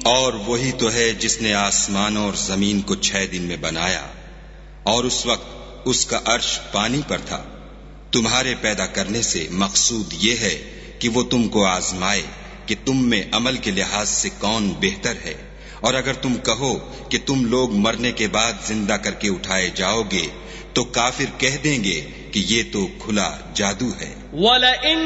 और वही तो है जिसने आसमानों और जमीन को 6 दिन में बनाया, और उस वक्त उसका अर्श पानी पर था। तुम्हारे पैदा करने से मकसूद ये है कि वो तुमको आजमाए कि तुम में अमल के लिहाज से कौन बेहतर है। और अगर तुम कहो कि तुम लोग मरने के बाद जिंदा करके उठाए जाओगे, तो काफिर कह देंगे कि ये तो खुला जादू है।